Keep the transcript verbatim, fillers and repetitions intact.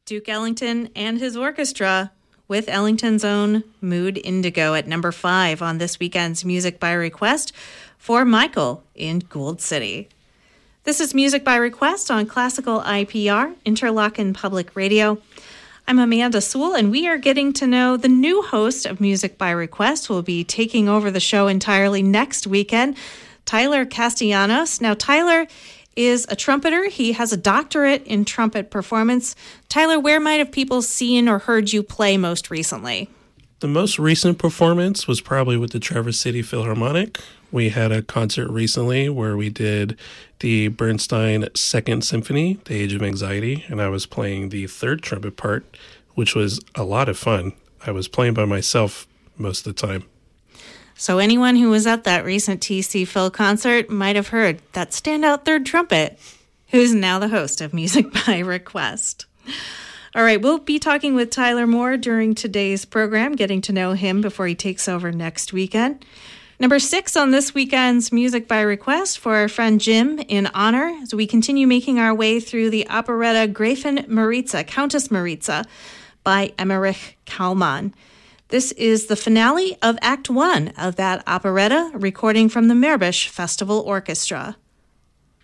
Duke Ellington and his orchestra with Ellington's own Mood Indigo at number five on this weekend's Music by Request for Michael in Gould City. This is Music by Request on Classical I P R, Interlochen Public Radio. I'm Amanda Sewell, and we are getting to know the new host of Music by Request who will be taking over the show entirely next weekend, Tyler Castellanos. Now, Tyler is a trumpeter. He has a doctorate in trumpet performance. Tyler, where might have people seen or heard you play most recently? The most recent performance was probably with the Traverse City Philharmonic. We had a concert recently where we did the Bernstein Second Symphony, The Age of Anxiety, and I was playing the third trumpet part, which was a lot of fun. I was playing by myself most of the time. So anyone who was at that recent T C Phil concert might have heard that standout third trumpet, who's now the host of Music by Request. All right, we'll be talking with Tyler more during today's program, getting to know him before he takes over next weekend. Number six on this weekend's Music by Request for our friend Jim in honor as we continue making our way through the operetta Gräfin Maritza, Countess Maritza by Emmerich Kallmann. This is the finale of Act One of that operetta, recording from the Meerbusch Festival Orchestra.